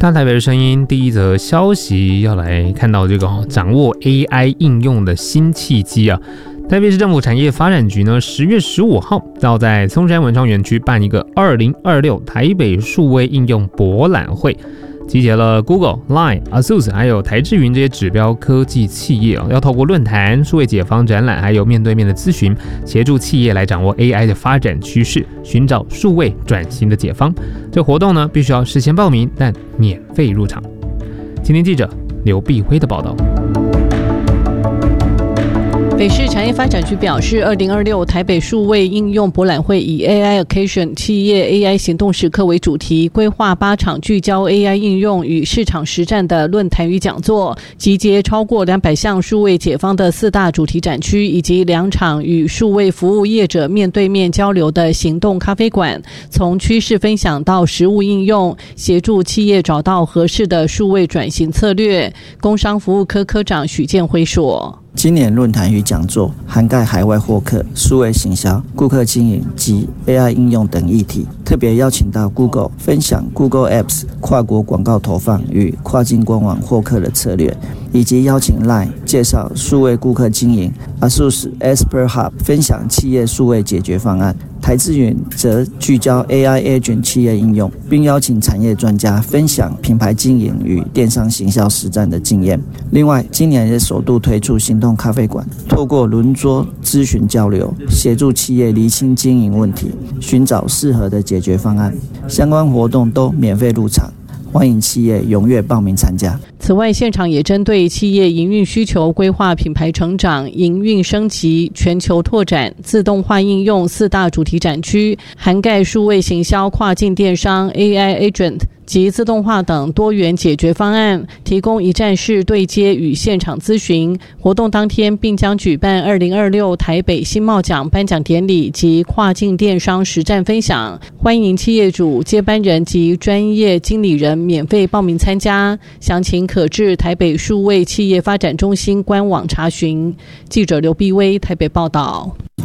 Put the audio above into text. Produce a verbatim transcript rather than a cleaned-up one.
大台北的声音第一则消息要来看到这个、哦、掌握 A I 应用的新契机啊。台北市政府产业发展局呢，十月十五号要在松山文创园区办一个二零二六台北数位应用博览会，集结了 Google、Line、ASUS 还有台智云这些指标科技企业、哦、要透过论坛、数位解方展览，还有面对面的咨询，协助企业来掌握 A I 的发展趋势，寻找数位转型的解方。这活动呢，必须要事先报名，但免费入场。今天记者刘碧辉的报道。 北市产业发展局表示，二零二六台北数位应用博览会以 A I Occasion 企业 A I 行动时刻为主题，规划八场聚焦 A I 应用与市场实战的论坛与讲座，集结超过两百项数位解方的四大主题展区，以及两场与数位服务业者面对面交流的行动咖啡馆，从趋势分享到实务应用，协助企业找到合适的数位转型策略。工商服务科科长许建辉说， 今年论坛与讲座涵盖海外获客、数位行销、顾客经营及 A I 应用等议题，特别邀请到 Google 分享 Google Apps 跨国广告投放与跨境官网获客的策略，以及邀请 Line 介绍数位顾客经营， ASUS Expert Hub 分享企业数位解决方案，台智云则聚焦 A I Agent 企业应用，并邀请产业专家分享品牌经营与电商行销实战的经验。另外，今年也首度推出行动咖啡馆，透过轮桌咨询交流，协助企业厘清经营问题，寻找适合的解决方案。相关活动都免费入场，欢迎企业踊跃报名参加。 此外，现场也针对企业营运需求规划品牌成长、营运升级、全球拓展、自动化应用四大主题展区，涵盖数位行销、跨境电商、A I Agent 及自动化等多元解决方案，提供一站式对接与现场咨询。活动当天并将举办二零二六台北新贸奖颁奖典礼及跨境电商实战分享，欢迎企业主、接班人及专业经理人免费报名参加，详情可至台北数位企业发展中心官网查询。记者刘碧威台北报道。